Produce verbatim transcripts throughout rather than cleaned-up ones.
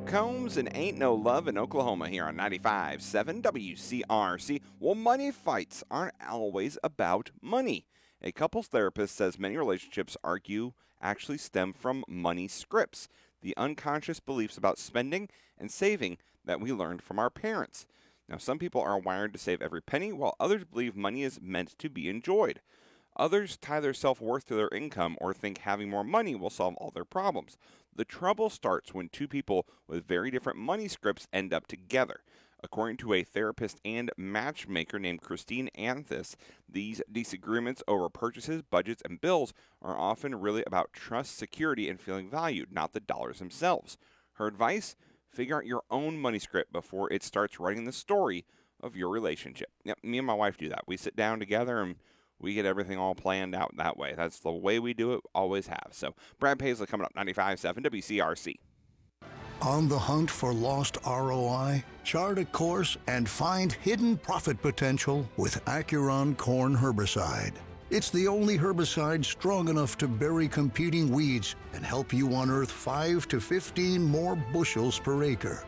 Combs and Ain't No Love in Oklahoma here on ninety-five point seven W C R C. Well, money fights aren't always about money. A couples therapist says many relationships argue actually stem from money scripts, the unconscious beliefs about spending and saving that we learned from our parents. Now, some people are wired to save every penny, while others believe money is meant to be enjoyed. Others tie their self-worth to their income or think having more money will solve all their problems. The trouble starts when two people with very different money scripts end up together. According to a therapist and matchmaker named Christine Anthis, these disagreements over purchases, budgets, and bills are often really about trust, security, and feeling valued, not the dollars themselves. Her advice? Figure out your own money script before it starts writing the story of your relationship. Yep, me and my wife do that. We sit down together and we get everything all planned out that way. That's the way we do it, always have. So, Brad Paisley coming up, ninety-five point seven W C R C. On the hunt for lost R O I? Chart a course and find hidden profit potential with Acuron Corn Herbicide. It's the only herbicide strong enough to bury competing weeds and help you unearth five to fifteen more bushels per acre.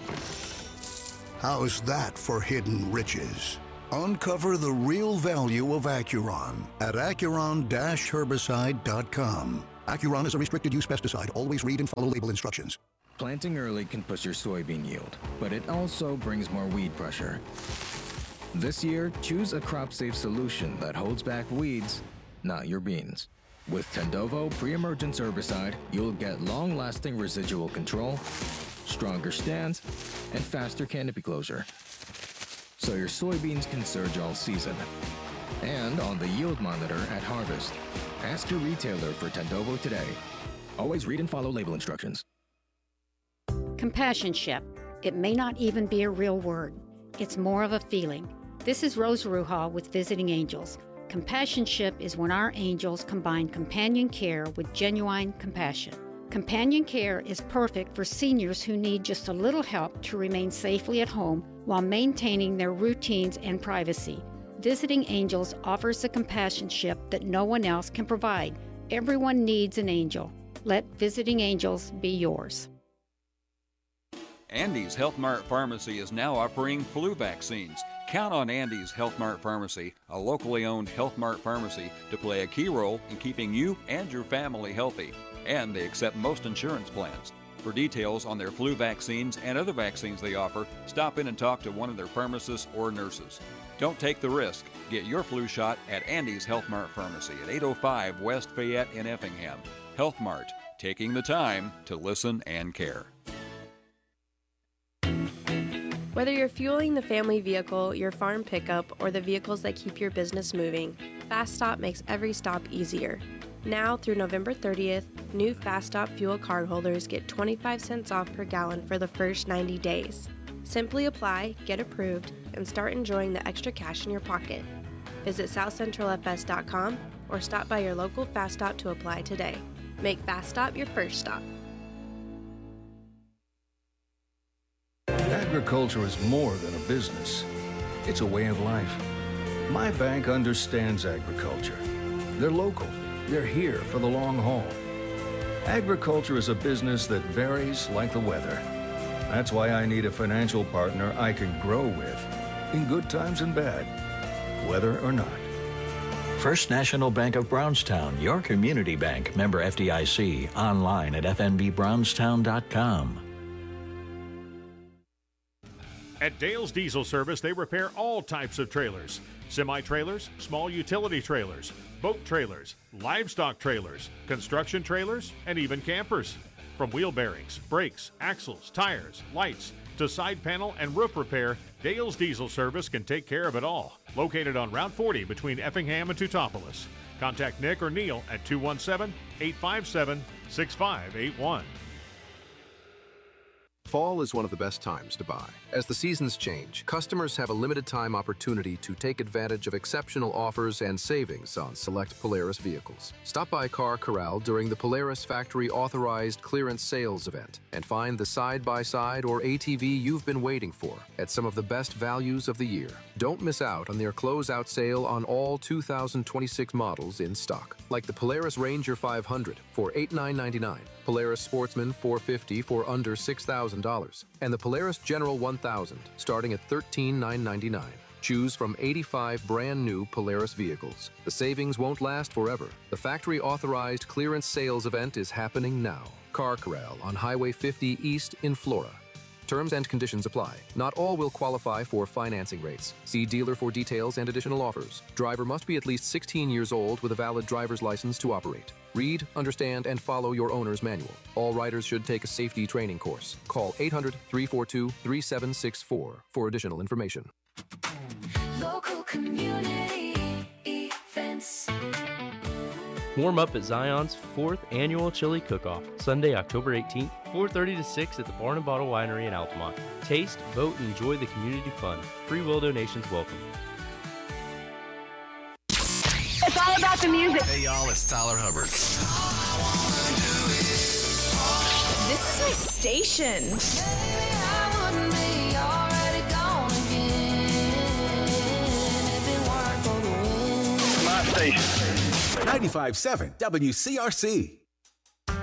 How's that for hidden riches? Uncover the real value of Acuron at Acuron herbicide dot com. Acuron is a restricted-use pesticide. Always read and follow label instructions. Planting early can push your soybean yield, but it also brings more weed pressure. This year, choose a crop-safe solution that holds back weeds, not your beans. With Tendovo pre-emergence herbicide, you'll get long-lasting residual control, stronger stands, and faster canopy closure, so your soybeans can surge all season. And on the yield monitor at harvest. Ask your retailer for Tendovo today. Always read and follow label instructions. Companionship. It may not even be a real word. It's more of a feeling. This is Rose Ruha with Visiting Angels. Companionship is when our angels combine companion care with genuine compassion. Companion care is perfect for seniors who need just a little help to remain safely at home while maintaining their routines and privacy. Visiting Angels offers the companionship that no one else can provide. Everyone needs an angel. Let Visiting Angels be yours. Andy's Health Mart Pharmacy is now offering flu vaccines. Count on Andy's Health Mart Pharmacy, a locally owned Health Mart pharmacy, to play a key role in keeping you and your family healthy. And they accept most insurance plans. For details on their flu vaccines and other vaccines they offer, stop in and talk to one of their pharmacists or nurses. Don't take the risk. Get your flu shot at Andy's Health Mart Pharmacy at eight oh five West Fayette in Effingham. Health Mart, taking the time to listen and care. Whether you're fueling the family vehicle, your farm pickup, or the vehicles that keep your business moving, Fast Stop makes every stop easier. Now through November thirtieth, new Fast Stop fuel cardholders get twenty-five cents off per gallon for the first ninety days. Simply apply, get approved, and start enjoying the extra cash in your pocket. Visit south central f s dot com or stop by your local Fast Stop to apply today. Make Fast Stop your first stop. Agriculture is more than a business. It's a way of life. My bank understands agriculture. They're local. They're here for the long haul. Agriculture is a business that varies like the weather. That's why I need a financial partner I can grow with, in good times and bad, whether or not. First National Bank of Brownstown, your community bank, member F D I C, online at f n b brownstown dot com. At Dale's Diesel Service, they repair all types of trailers. Semi-trailers, small utility trailers, boat trailers, livestock trailers, construction trailers, and even campers. From wheel bearings, brakes, axles, tires, lights, to side panel and roof repair, Dale's Diesel Service can take care of it all. Located on Route forty between Effingham and Teutopolis. Contact Nick or Neil at two one seven, eight five seven, six five eight one. Fall is one of the best times to buy. As the seasons change, customers have a limited time opportunity to take advantage of exceptional offers and savings on select Polaris vehicles. Stop by Car Corral during the Polaris Factory Authorized Clearance Sales event and find the side-by-side or A T V you've been waiting for at some of the best values of the year. Don't miss out on their closeout sale on all two thousand twenty-six models in stock, like the Polaris Ranger five hundred for eight thousand nine hundred ninety-nine dollars. Polaris Sportsman four fifty for under six thousand dollars, and the Polaris General one thousand starting at thirteen thousand nine hundred ninety-nine dollars. Choose from eighty-five brand new Polaris vehicles. The savings won't last forever. The factory authorized clearance sales event is happening now. Car Corral on Highway fifty East in Flora. Terms and conditions apply. Not all will qualify for financing rates. See dealer for details and additional offers. Driver must be at least sixteen years old with a valid driver's license to operate. Read, understand, and follow your owner's manual. All riders should take a safety training course. Call eight hundred, three four two, three seven six four for additional information. Local community events. Warm up at Zion's fourth annual Chili Cook-Off, Sunday, October eighteenth, four thirty to six at the Barn and Bottle Winery in Altamont. Taste, vote, and enjoy the community fun. Free will donations welcome. It's all about the music. Hey y'all, it's Tyler Hubbard. This is my station. My station. ninety-five point seven W C R C.